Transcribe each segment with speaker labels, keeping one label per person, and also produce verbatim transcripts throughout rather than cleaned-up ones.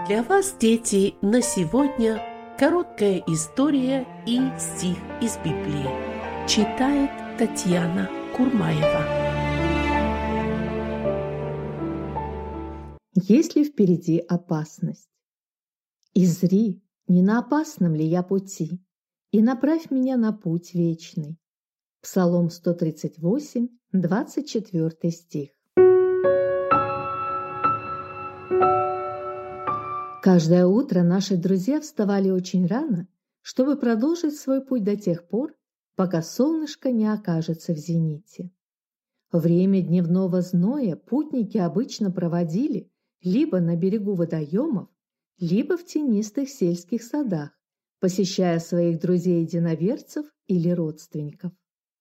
Speaker 1: Для вас, дети, на сегодня короткая история и стих из Библии. Читает Татьяна Курмаева.
Speaker 2: Есть ли впереди опасность? Изри, не на опасном ли я пути, и направь меня на путь вечный. Псалом сто тридцать восемь, двадцать четвёртый стих. Каждое утро наши друзья вставали очень рано, чтобы продолжить свой путь до тех пор, пока солнышко не окажется в зените. Время дневного зноя путники обычно проводили либо на берегу водоемов, либо в тенистых сельских садах, посещая своих друзей-единоверцев или родственников.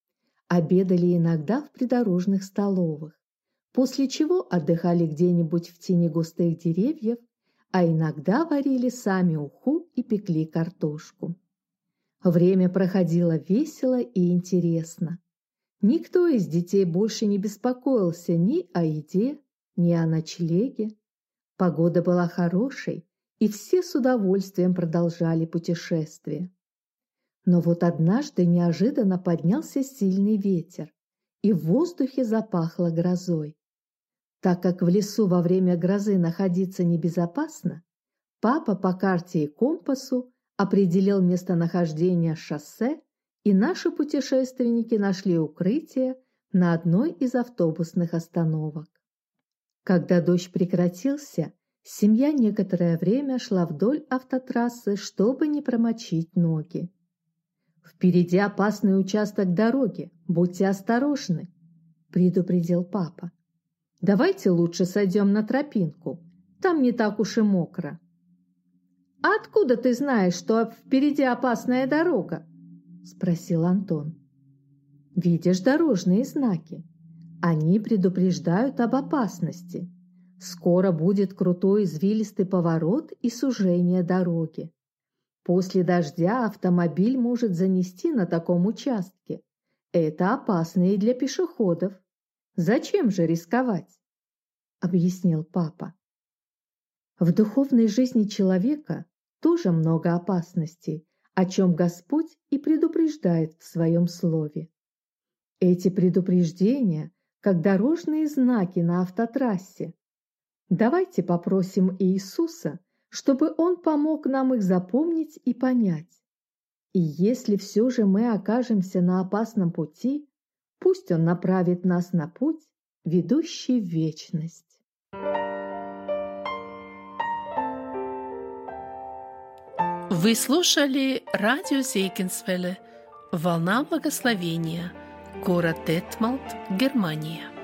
Speaker 2: Обедали иногда в придорожных столовых, после чего отдыхали где-нибудь в тени густых деревьев, а иногда варили сами уху и пекли картошку. Время проходило весело и интересно. Никто из детей больше не беспокоился ни о еде, ни о ночлеге. Погода была хорошей, и все с удовольствием продолжали путешествие. Но вот однажды неожиданно поднялся сильный ветер, и в воздухе запахло грозой. Так как в лесу во время грозы находиться небезопасно, папа по карте и компасу определил местонахождение шоссе, и наши путешественники нашли укрытие на одной из автобусных остановок. Когда дождь прекратился, семья некоторое время шла вдоль автотрассы, чтобы не промочить ноги. «Впереди опасный участок дороги, будьте осторожны», – предупредил папа. «Давайте лучше сойдем на тропинку, там не так уж и мокро». «А откуда ты знаешь, что впереди опасная дорога?» – спросил Антон. «Видишь дорожные знаки? Они предупреждают об опасности. Скоро будет крутой извилистый поворот и сужение дороги. После дождя автомобиль может занести на таком участке. Это опасно и для пешеходов. Зачем же рисковать?» – объяснил папа. В духовной жизни человека тоже много опасностей, о чем Господь и предупреждает в Своем Слове. Эти предупреждения, как дорожные знаки на автотрассе. Давайте попросим Иисуса, чтобы Он помог нам их запомнить и понять. И если все же мы окажемся на опасном пути, пусть Он направит нас на путь, ведущий в вечность.
Speaker 1: Вы слушали радио Зегенсвелле «Волна благословения», город Детмалт, Германия.